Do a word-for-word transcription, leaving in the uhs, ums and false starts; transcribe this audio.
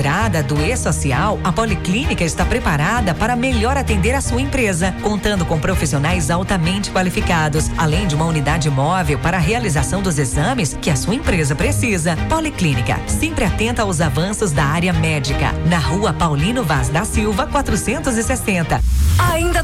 entrada do E-Social, a Policlínica está preparada para melhor atender a sua empresa, contando com profissionais altamente qualificados, além de uma unidade móvel para a realização dos exames que a sua empresa precisa. Policlínica, sempre atenta aos avanços da área médica, na Rua Paulino Vaz da Silva, quatrocentos e sessenta. Ainda